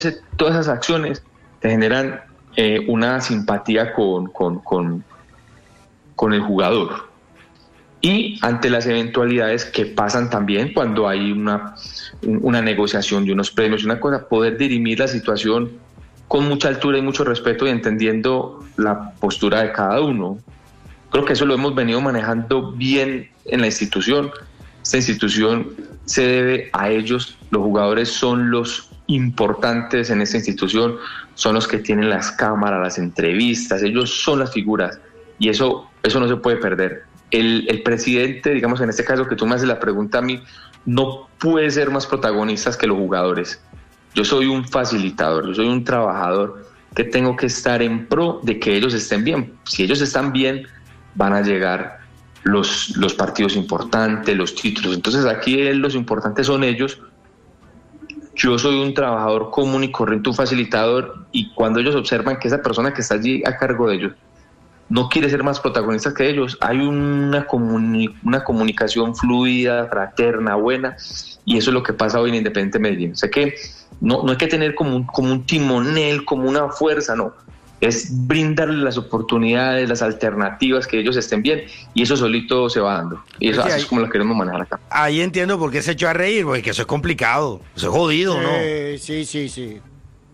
todas esas acciones te generan una simpatía con el jugador. Y ante las eventualidades que pasan también cuando hay una negociación de unos premios, una cosa, poder dirimir la situación con mucha altura y mucho respeto y entendiendo la postura de cada uno. Creo que eso lo hemos venido manejando bien en la institución. Esta institución se debe a ellos, los jugadores son los importantes en esta institución, son los que tienen las cámaras, las entrevistas, ellos son las figuras y eso no se puede perder. El presidente, digamos en este caso que tú me haces la pregunta a mí, no puede ser más protagonistas que los jugadores. Yo soy un facilitador, yo soy un trabajador que tengo que estar en pro de que ellos estén bien. Si ellos están bien, van a llegar los partidos importantes, los títulos. Entonces aquí los importantes son ellos. Yo soy un trabajador común y corriente, un facilitador, y cuando ellos observan que esa persona que está allí a cargo de ellos no quiere ser más protagonista que ellos, hay una comunicación fluida, fraterna, buena, y eso es lo que pasa hoy en Independiente Medellín. O sea que no hay que tener como un timonel, como una fuerza, no. Es brindarles las oportunidades, las alternativas, que ellos estén bien, y eso solito se va dando. Y eso así es como lo queremos manejar acá. Ahí entiendo por qué se echó a reír, porque eso es complicado, eso es jodido, ¿no? Sí.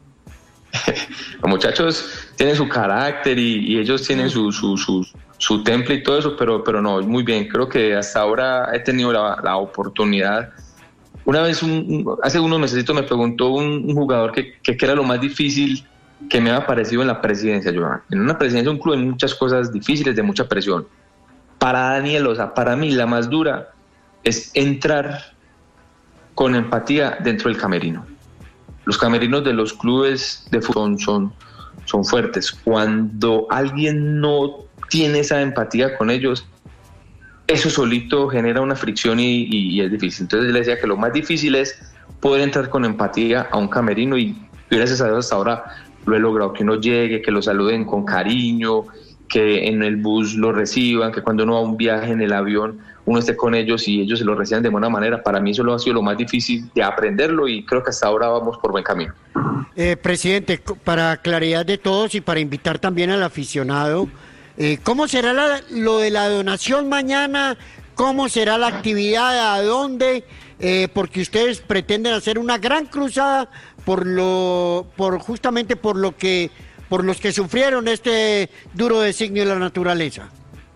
Los muchachos tienen su carácter y ellos tienen su temple y todo eso, pero no, es muy bien. Creo que hasta ahora he tenido la oportunidad. Una vez, hace unos mesecitos me preguntó un jugador que era lo más difícil que me ha parecido en la presidencia, Johan. En una presidencia, un club, hay muchas cosas difíciles, de mucha presión. Para Daniel, o sea, para mí la más dura es entrar con empatía dentro del camerino. Los camerinos de los clubes de fútbol son fuertes. Cuando alguien no tiene esa empatía con ellos, eso solito genera una fricción y es difícil. Entonces le decía que lo más difícil es poder entrar con empatía a un camerino y gracias a Dios hasta ahora lo he logrado, que uno llegue, que lo saluden con cariño, que en el bus lo reciban, que cuando uno va a un viaje en el avión uno esté con ellos y ellos se lo reciban de buena manera. Para mí eso ha sido lo más difícil de aprenderlo y creo que hasta ahora vamos por buen camino. Presidente, para claridad de todos y para invitar también al aficionado, ¿cómo será lo de la donación mañana? ¿Cómo será la actividad? ¿A dónde? Porque ustedes pretenden hacer una gran cruzada justamente por los que sufrieron este duro designio de la naturaleza.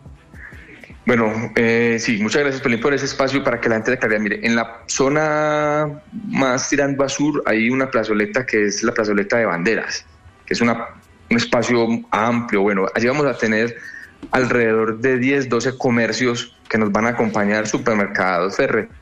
Bueno, sí, muchas gracias, Pelín, por ese espacio para que la gente de claridad. Mire, en la zona más tirando a sur hay una plazoleta que es la plazoleta de banderas, que es un espacio amplio. Bueno, allí vamos a tener alrededor de 10, 12 comercios que nos van a acompañar, supermercados,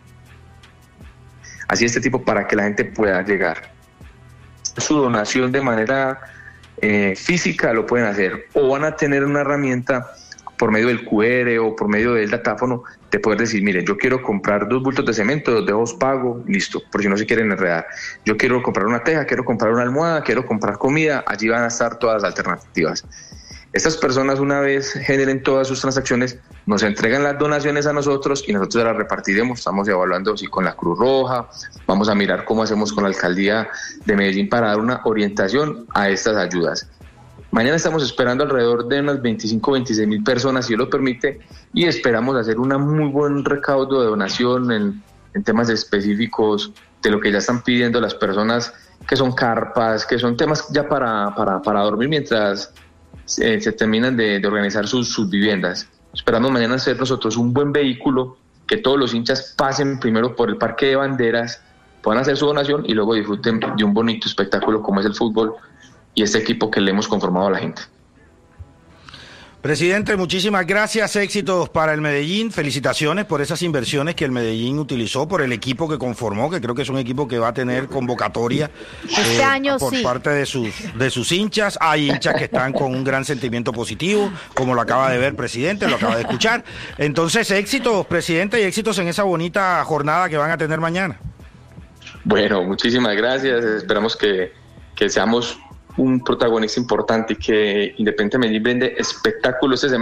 así este tipo, para que la gente pueda llegar. Su donación de manera física lo pueden hacer, o van a tener una herramienta por medio del QR o por medio del datáfono de poder decir, miren, yo quiero comprar 2 bultos de cemento, 2 dedos pago, listo, por si no se quieren enredar. Yo quiero comprar una teja, quiero comprar una almohada, quiero comprar comida, allí van a estar todas las alternativas. Estas personas, una vez generen todas sus transacciones, nos entregan las donaciones a nosotros y nosotros las repartiremos. Estamos evaluando si con la Cruz Roja, vamos a mirar cómo hacemos con la Alcaldía de Medellín para dar una orientación a estas ayudas. Mañana estamos esperando alrededor de unas 25-26 mil personas, si Dios lo permite, y esperamos hacer un muy buen recaudo de donación en temas específicos de lo que ya están pidiendo las personas, que son carpas, que son temas ya para dormir mientras se terminan de organizar sus viviendas. Esperamos mañana hacer nosotros un buen vehículo, que todos los hinchas pasen primero por el Parque de Banderas, puedan hacer su donación y luego disfruten de un bonito espectáculo como es el fútbol y este equipo que le hemos conformado a la gente. Presidente, muchísimas gracias, éxitos para el Medellín, felicitaciones por esas inversiones que el Medellín utilizó, por el equipo que conformó, que creo que es un equipo que va a tener convocatoria este año por sí. parte de sus hinchas. Hay hinchas que están con un gran sentimiento positivo, como lo acaba de ver, presidente, lo acaba de escuchar. Entonces, éxitos, presidente, y éxitos en esa bonita jornada que van a tener mañana. Bueno, muchísimas gracias, esperamos que seamos un protagonista importante y que Independiente Medellín vende espectáculos